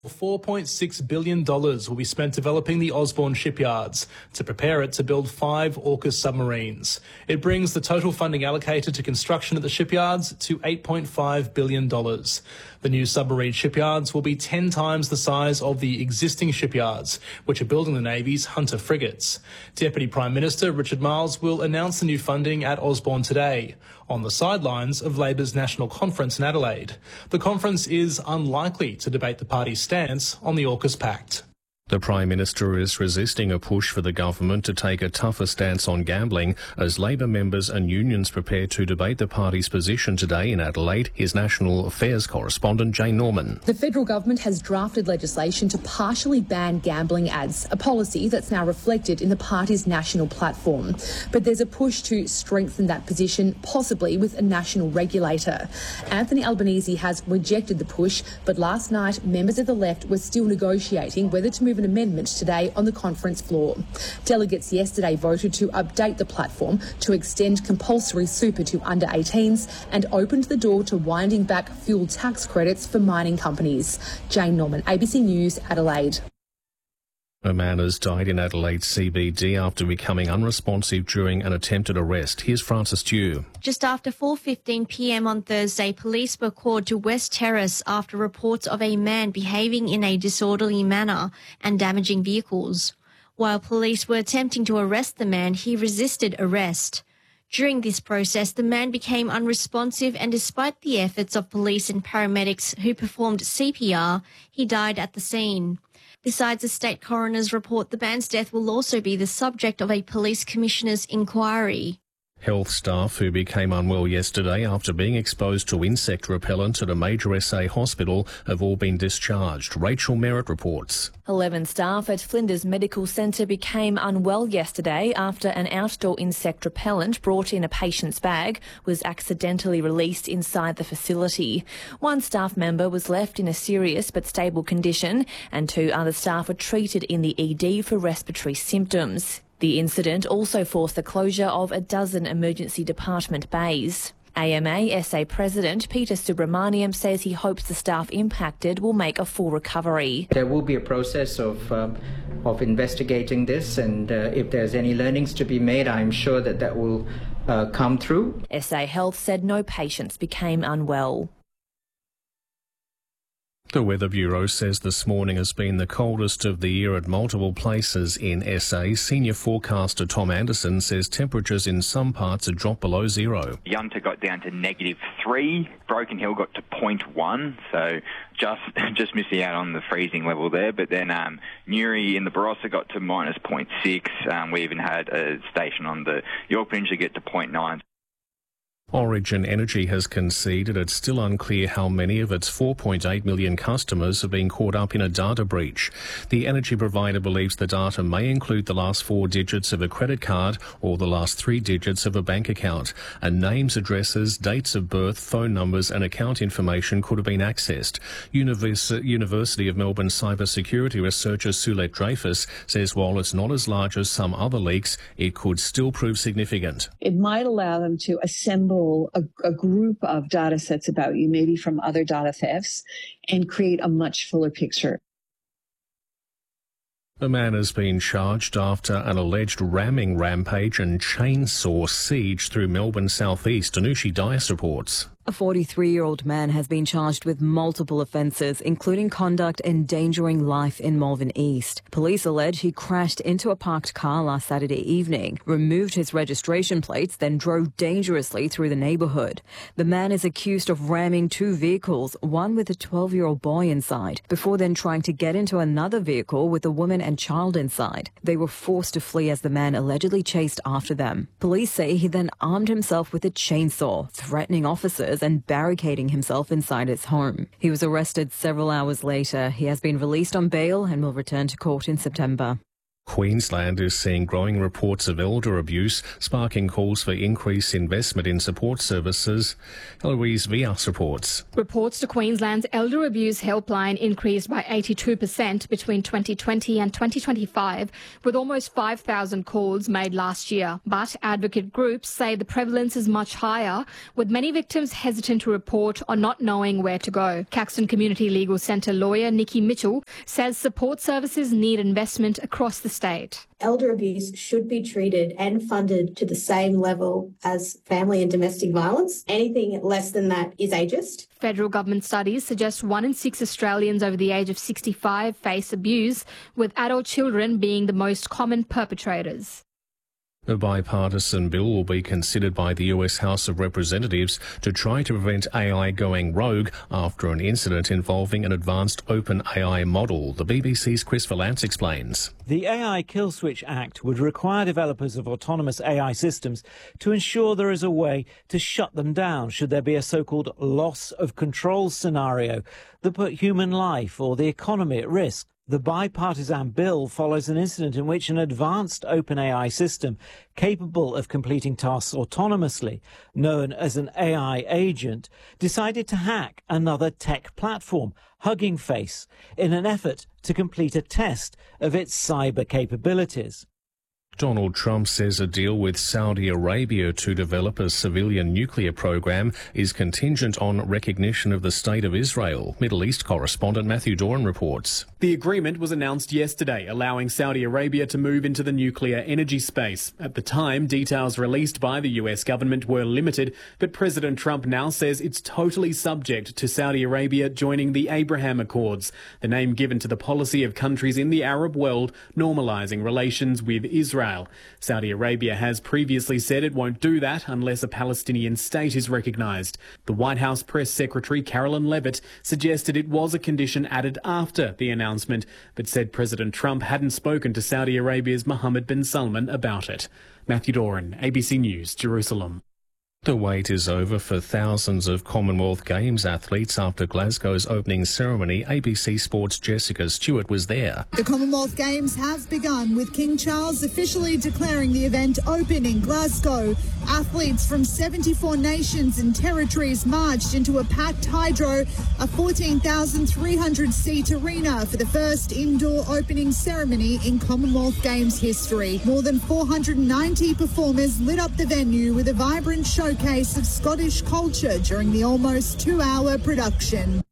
$4.6 billion will be spent developing the Osborne shipyards to prepare it to build 5 AUKUS submarines. It brings the total funding allocated to construction at the shipyards to $8.5 billion. The new submarine shipyards will be 10 times the size of the existing shipyards, which are building the Navy's Hunter frigates. Deputy Prime Minister Richard Marles will announce the new funding at Osborne today, on the sidelines of Labor's National Conference in Adelaide. The conference is unlikely to debate the party's stance on the AUKUS Pact. The Prime Minister is resisting a push for the government to take a tougher stance on gambling as Labor members and unions prepare to debate the party's position today in Adelaide. Here's National Affairs correspondent Jane Norman. The federal government has drafted legislation to partially ban gambling ads, a policy that's now reflected in the party's national platform. But there's a push to strengthen that position, possibly with a national regulator. Anthony Albanese has rejected the push, but last night members of the left were still negotiating whether to move an amendment today on the conference floor. Delegates yesterday voted to update the platform to extend compulsory super to under 18s and opened the door to winding back fuel tax credits for mining companies. Jane Norman, ABC News, Adelaide. A man has died in Adelaide CBD after becoming unresponsive during an attempted arrest. Here's Francis Tew. Just after 4:15 p.m. on Thursday, police were called to West Terrace after reports of a man behaving in a disorderly manner and damaging vehicles. While police were attempting to arrest the man, he resisted arrest. During this process, the man became unresponsive and despite the efforts of police and paramedics who performed CPR, he died at the scene. Besides the state coroner's report, the man's death will also be the subject of a police commissioner's inquiry. Health staff who became unwell yesterday after being exposed to insect repellent at a major SA hospital have all been discharged. Rachel Merritt reports. 11 staff at Flinders Medical Centre became unwell yesterday after an outdoor insect repellent brought in a patient's bag was accidentally released inside the facility. One staff member was left in a serious but stable condition and 2 other staff were treated in the ED for respiratory symptoms. The incident also forced the closure of a dozen emergency department bays. AMA SA President Peter Subramaniam says he hopes the staff impacted will make a full recovery. There will be a process of investigating this, and if there's any learnings to be made, I'm sure that will come through. SA Health said no patients became unwell. The Weather Bureau says this morning has been the coldest of the year at multiple places in SA. Senior forecaster Tom Anderson says temperatures in some parts have dropped below zero. Yunta got down to -3, Broken Hill got to 0.1, so just missing out on the freezing level there. But then Newry in the Barossa got to -0.6. We even had a station on the Yorke Peninsula get to 0.9. Origin Energy has conceded it's still unclear how many of its 4.8 million customers have been caught up in a data breach. The energy provider believes the data may include the last 4 digits of a credit card or the last 3 digits of a bank account, and names, addresses, dates of birth, phone numbers and account information could have been accessed. University of Melbourne cybersecurity researcher Sulet Dreyfus says while it's not as large as some other leaks, it could still prove significant. It might allow them to assemble a group of data sets about you, maybe from other data thefts, and create a much fuller picture. A man has been charged after an alleged ramming rampage and chainsaw siege through Melbourne southeast. Anushi Dias reports. A 43-year-old man has been charged with multiple offences, including conduct endangering life in Malvern East. Police allege he crashed into a parked car last Saturday evening, removed his registration plates, then drove dangerously through the neighbourhood. The man is accused of ramming 2 vehicles, one with a 12-year-old boy inside, before then trying to get into another vehicle with a woman and child inside. They were forced to flee as the man allegedly chased after them. Police say he then armed himself with a chainsaw, threatening officers and barricading himself inside his home. He was arrested several hours later. He has been released on bail and will return to court in September. Queensland is seeing growing reports of elder abuse, sparking calls for increased investment in support services. Eloise Vias reports. Reports to Queensland's elder abuse helpline increased by 82% between 2020 and 2025, with almost 5,000 calls made last year. But advocate groups say the prevalence is much higher, with many victims hesitant to report or not knowing where to go. Caxton Community Legal Centre lawyer Nikki Mitchell says support services need investment across the state. Elder abuse should be treated and funded to the same level as family and domestic violence. Anything less than that is ageist. Federal government studies suggest 1 in 6 Australians over the age of 65 face abuse, with adult children being the most common perpetrators. A bipartisan bill will be considered by the US House of Representatives to try to prevent AI going rogue after an incident involving an advanced open AI model. The BBC's Chris Vallance explains. The AI Kill Switch Act would require developers of autonomous AI systems to ensure there is a way to shut them down should there be a so-called loss of control scenario that put human life or the economy at risk. The bipartisan bill follows an incident in which an advanced OpenAI system capable of completing tasks autonomously, known as an AI agent, decided to hack another tech platform, Hugging Face, in an effort to complete a test of its cyber capabilities. Donald Trump says a deal with Saudi Arabia to develop a civilian nuclear program is contingent on recognition of the State of Israel. Middle East correspondent Matthew Doran reports. The agreement was announced yesterday, allowing Saudi Arabia to move into the nuclear energy space. At the time, details released by the US government were limited, but President Trump now says it's totally subject to Saudi Arabia joining the Abraham Accords, the name given to the policy of countries in the Arab world normalizing relations with Israel. Saudi Arabia has previously said it won't do that unless a Palestinian state is recognised. The White House press secretary Carolyn Levitt suggested it was a condition added after the announcement, but said President Trump hadn't spoken to Saudi Arabia's Mohammed bin Salman about it. Matthew Doran, ABC News, Jerusalem. The wait is over for thousands of Commonwealth Games athletes after Glasgow's opening ceremony. ABC Sports' Jessica Stewart was there. The Commonwealth Games have begun, with King Charles officially declaring the event open in Glasgow. Athletes from 74 nations and territories marched into a packed Hydro, a 14,300-seat arena, for the first indoor opening ceremony in Commonwealth Games history. More than 490 performers lit up the venue with a vibrant showcase of Scottish culture during the almost 2-hour production.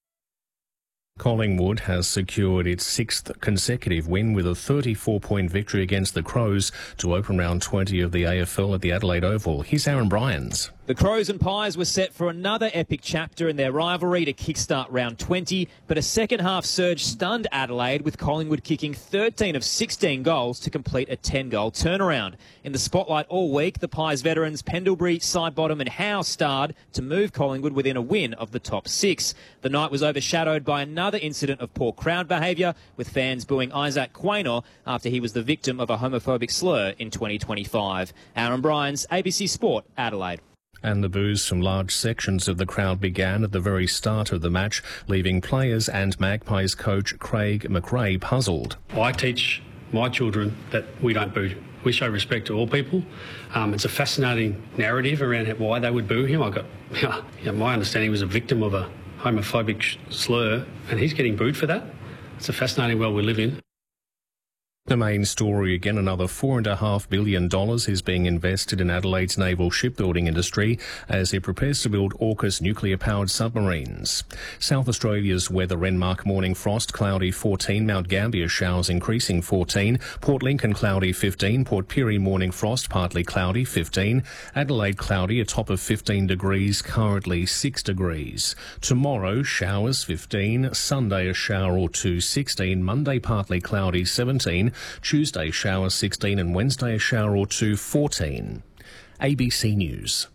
Collingwood has secured its 6th consecutive win with a 34-point victory against the Crows to open round 20 of the AFL at the Adelaide Oval. Here's Aaron Bryans. The Crows and Pies were set for another epic chapter in their rivalry to kickstart round 20, but a second-half surge stunned Adelaide, with Collingwood kicking 13 of 16 goals to complete a 10-goal turnaround. In the spotlight all week, the Pies veterans Pendlebury, Sidebottom and Howe starred to move Collingwood within a win of the top 6. The night was overshadowed by another incident of poor crowd behaviour, with fans booing Isaac Quaynor after he was the victim of a homophobic slur in 2025. Aaron Bryans, ABC Sport, Adelaide. And the boos from large sections of the crowd began at the very start of the match, leaving players and Magpies coach Craig McRae puzzled. I teach my children that we don't boo. We show respect to all people. It's a fascinating narrative around why they would boo him. My understanding, he was a victim of a homophobic slur, and he's getting booed for that. It's a fascinating world we live in. The main story again, another $4.5 billion is being invested in Adelaide's naval shipbuilding industry as it prepares to build AUKUS nuclear-powered submarines. South Australia's weather: Renmark morning frost, cloudy 14, Mount Gambier showers increasing 14, Port Lincoln cloudy 15, Port Pirie morning frost, partly cloudy 15, Adelaide cloudy, a top of 15 degrees, currently 6 degrees. Tomorrow showers 15, Sunday a shower or two 16, Monday partly cloudy 17, Tuesday showers 16 and Wednesday a shower or two 14. ABC News.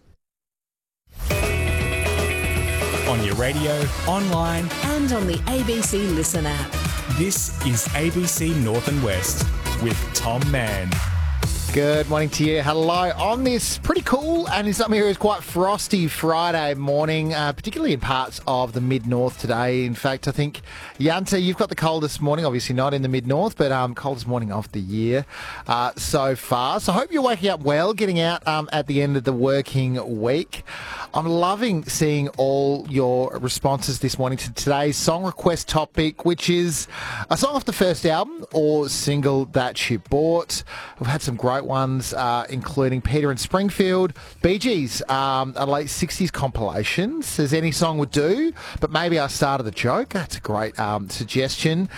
On your radio, online and on the ABC Listen app. This is ABC North and West with Tom Mann. Good morning to you. Hello on this pretty cool and in some areas quite frosty Friday morning, particularly in parts of the mid-north today. In fact, I think, Yanta, you've got the coldest morning, obviously not in the mid-north, but coldest morning of the year so far. So I hope you're waking up well, getting out at the end of the working week. I'm loving seeing all your responses this morning to today's song request topic, which is a song off the first album or single that you bought. We've had some great ones, including Peter and Springfield, Bee Gees, a late 60s compilation. Says any song would do, but maybe I started the joke. That's a great suggestion.